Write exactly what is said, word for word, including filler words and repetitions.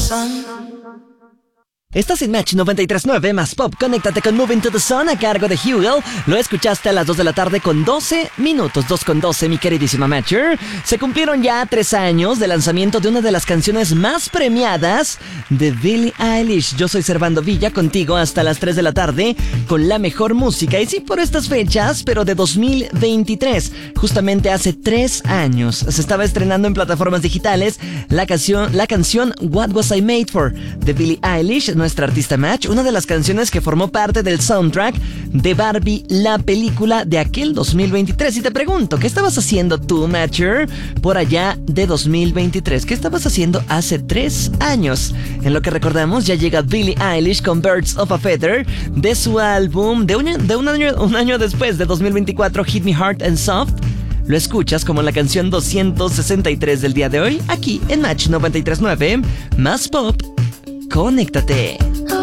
sun. Estás en Match noventa y tres punto nueve más Pop. Conéctate con Moving to the Sun a cargo de Hugel. Lo escuchaste a las dos de la tarde con doce minutos. dos con doce, mi queridísima Matcher. Se cumplieron ya tres años de lanzamiento de una de las canciones más premiadas de Billie Eilish. Yo soy Servando Villa, contigo hasta las tres de la tarde con la mejor música. Y sí, por estas fechas, pero de dos mil veintitrés. Justamente hace tres años se estaba estrenando en plataformas digitales la canción, la canción What Was I Made For de Billie Eilish, nuestra artista Match, una de las canciones que formó parte del soundtrack de Barbie, la película de aquel dos mil veintitrés. Y te pregunto, ¿qué estabas haciendo tú, Matcher, por allá de dos mil veintitrés? ¿Qué estabas haciendo hace tres años? En lo que recordamos, ya llega Billie Eilish con Birds of a Feather de su álbum de un, de un, año, un año después, de dos mil veinticuatro, Hit Me Hard and Soft. Lo escuchas como la canción doscientos sesenta y tres del día de hoy, aquí en Match noventa y tres punto nueve, más Pop. Conéctate.